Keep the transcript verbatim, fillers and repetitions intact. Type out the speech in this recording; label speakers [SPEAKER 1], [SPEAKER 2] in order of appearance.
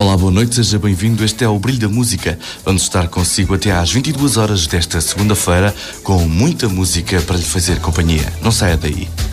[SPEAKER 1] Olá, boa noite, seja bem-vindo. Este é o Brilho da Música. Vamos estar consigo até às vinte e duas horas desta segunda-feira com muita música para lhe fazer companhia. Não saia daí.